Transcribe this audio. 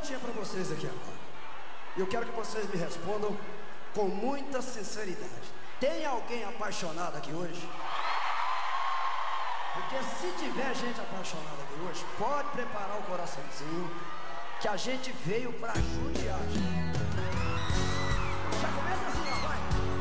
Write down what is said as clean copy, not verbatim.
perguntinha pra vocês aqui agora. E eu quero que vocês me respondam com muita sinceridade. Tem alguém apaixonado aqui hoje? Porque se tiver gente apaixonada aqui hoje, pode preparar o coraçãozinho, que a gente veio pra judiar, gente.